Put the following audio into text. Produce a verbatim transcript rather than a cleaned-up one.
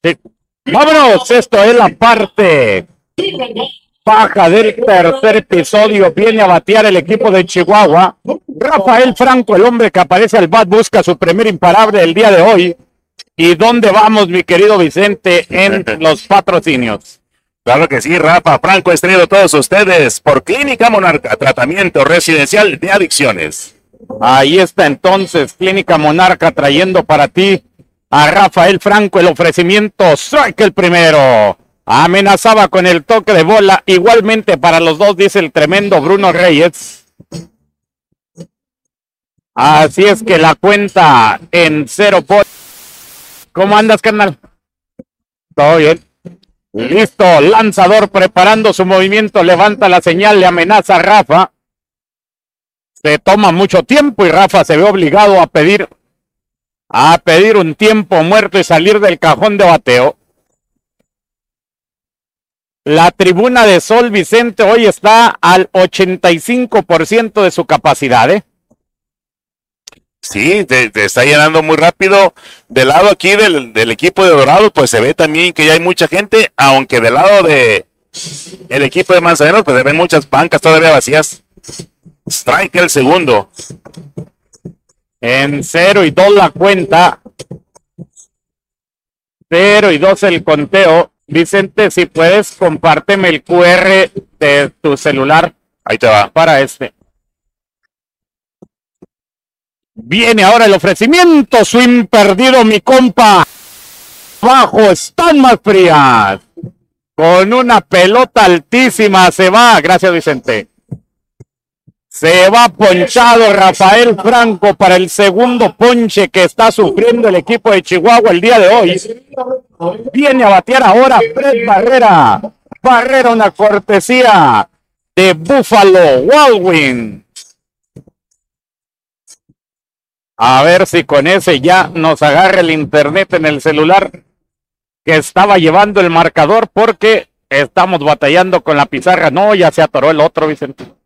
Sí. Vámonos, esto es la parte baja del tercer episodio. Viene a batear el equipo de Chihuahua. Rafael Franco, el hombre que aparece al bat, busca su primer imparable del día de hoy. ¿Y dónde vamos, mi querido Vicente, en los patrocinios? Claro que sí, Rafa Franco es traído a todos ustedes por Clínica Monarca, tratamiento residencial de adicciones. Ahí está entonces Clínica Monarca trayendo para ti a Rafael Franco el ofrecimiento. Strike el primero. Amenazaba con el toque de bola. Igualmente para los dos, dice el tremendo Bruno Reyes. Así es que la cuenta en cero por... ¿Cómo andas, carnal? ¿Todo bien? Listo, lanzador preparando su movimiento, levanta la señal, le amenaza a Rafa. Se toma mucho tiempo y Rafa se ve obligado a pedir, a pedir un tiempo muerto y salir del cajón de bateo. La tribuna de Sol Vicente hoy está al ochenta y cinco por ciento de su capacidad, ¿eh? Sí, te, te está llenando muy rápido. Del lado aquí del, del equipo de Dorado, pues se ve también que ya hay mucha gente, aunque del lado de el equipo de Manzaneros, pues se ven muchas bancas todavía vacías. Strike el segundo. En cero y dos la cuenta. Cero y dos el conteo. Vicente, si puedes, compárteme el Q R de tu celular. Ahí te va. Para este. Viene ahora el ofrecimiento, swing perdido, mi compa. Abajo están más frías. Con una pelota altísima se va. Gracias, Vicente. Se va ponchado Rafael Franco para el segundo ponche que está sufriendo el equipo de Chihuahua el día de hoy. Viene a batear ahora Fred Barrera. Barrera, una cortesía de Buffalo Wild Wings. A ver si con ese ya nos agarra el internet en el celular que estaba llevando el marcador, porque estamos batallando con la pizarra. No, ya se atoró el otro, Vicente.